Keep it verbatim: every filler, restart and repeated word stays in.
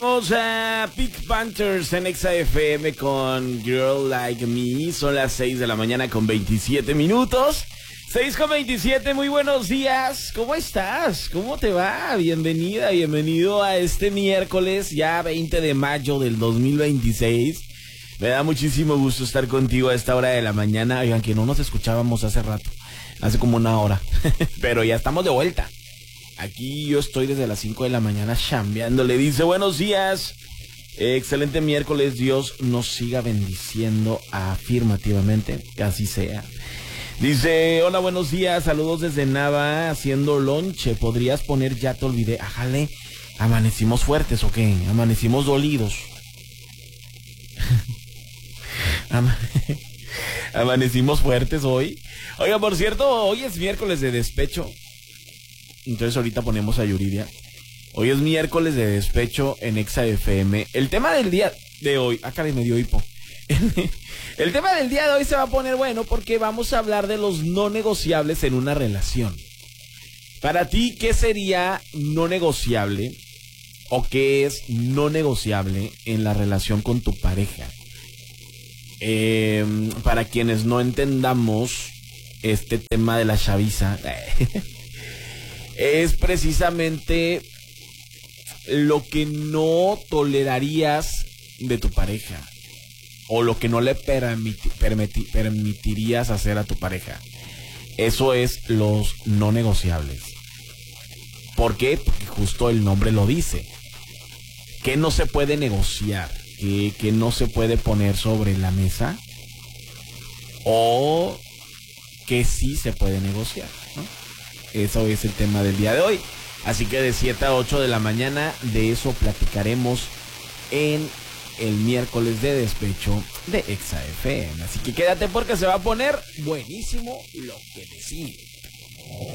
Vamos a Pink Panthers en Exa F M con Girl Like Me. Son las seis de la mañana con veintisiete minutos. seis con veintisiete, muy buenos días. ¿Cómo estás? ¿Cómo te va? Bienvenida, bienvenido a este miércoles, ya veinte de mayo del dos mil veintiséis. Me da muchísimo gusto estar contigo a esta hora de la mañana. Oigan, que no nos escuchábamos hace rato, hace como una hora. Pero ya estamos de vuelta. Aquí yo estoy desde las cinco de la mañana chambeando. Le dice buenos días. Eh, excelente miércoles. Dios nos siga bendiciendo afirmativamente. Que así sea. Dice, hola, buenos días. Saludos desde Nava haciendo lonche. ¿Podrías poner Ya Te Olvidé? Ájale. ¿Amanecimos fuertes o qué? ¿Amanecimos dolidos? Am- ¿Amanecimos fuertes hoy? Oiga, por cierto, hoy es miércoles de despecho. Entonces ahorita ponemos a Yuridia. Hoy es miércoles de despecho en Exa F M. El tema del día de hoy... Ah, caray, me dio hipo. El tema del día de hoy se va a poner bueno porque vamos a hablar de los no negociables en una relación. Para ti, ¿qué sería no negociable o qué es no negociable en la relación con tu pareja? Eh, para quienes no entendamos este tema de la chaviza... es precisamente lo que no tolerarías de tu pareja o lo que no le permiti- permiti- permitirías hacer a tu pareja. Eso es los no negociables. ¿Por qué? Porque justo el nombre lo dice. ¿Qué no se puede negociar? ¿Qué, qué no se puede poner sobre la mesa? ¿O que sí se puede negociar, ¿no? Eso es el tema del día de hoy. Así que de siete a ocho de la mañana de eso platicaremos en el miércoles de despecho de Exa F M. Así que quédate porque se va a poner buenísimo lo que decimos.